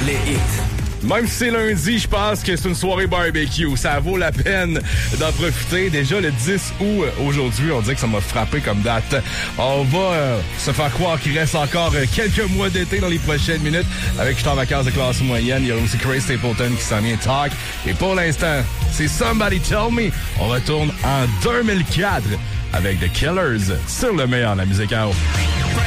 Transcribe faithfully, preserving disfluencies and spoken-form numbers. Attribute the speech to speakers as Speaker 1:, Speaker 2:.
Speaker 1: les hits.
Speaker 2: Même si c'est lundi, je pense que c'est une soirée barbecue. Ça vaut la peine d'en profiter. Déjà le dix août, aujourd'hui, on dirait que ça m'a frappé comme date. On va euh, se faire croire qu'il reste encore quelques mois d'été dans les prochaines minutes. Avec Je suis en vacances de classe moyenne. Il y a aussi Chris Stapleton qui s'en vient talk. Et pour l'instant, c'est Somebody Tell Me. On retourne en deux mille quatre avec The Killers sur le meilleur de la musique à eau.